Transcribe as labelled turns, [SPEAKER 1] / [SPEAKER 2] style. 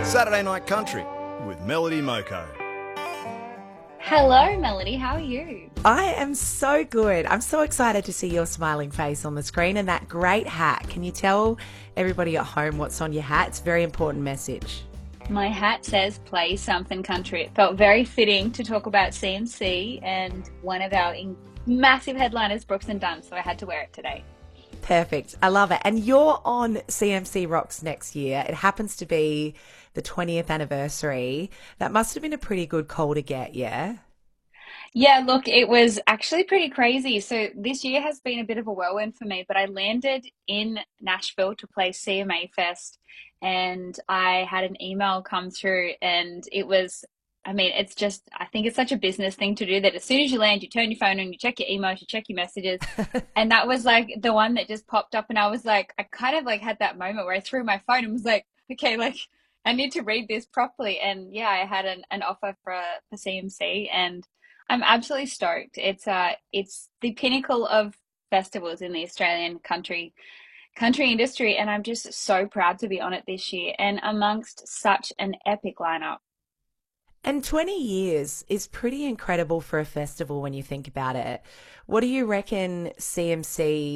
[SPEAKER 1] Saturday Night Country with Melody Moko.
[SPEAKER 2] Hello, Melody. How are you?
[SPEAKER 3] I am so good. I'm so excited to see your smiling face on the screen and that great hat. Can you tell everybody at home what's on your hat? It's a very important message.
[SPEAKER 2] My hat says play something country. It felt very fitting to talk about CMC and one of our massive headliners, Brooks and Dunn, so I had to wear it today.
[SPEAKER 3] Perfect. I love it. And you're on CMC Rocks next year. It happens to be the 20th anniversary. That must have been a pretty good call to get, yeah?
[SPEAKER 2] Yeah, look, it was actually pretty crazy. So this year has been a bit of a whirlwind for me, but I landed in Nashville to play CMA Fest and I had an email come through and it was, I mean, it's just, I think it's such a business thing to do that as soon as you land, you turn your phone on, you check your emails, you check your messages. And that was like the one that just popped up and I was like, I kind of like had that moment where I threw my phone and was like, okay, like I need to read this properly. And yeah, I had an offer for CMC and I'm absolutely stoked. It's the pinnacle of festivals in the Australian country industry, and I'm just so proud to be on it this year and amongst such an epic lineup.
[SPEAKER 3] And 20 years is pretty incredible for a festival when you think about it. What do you reckon CMC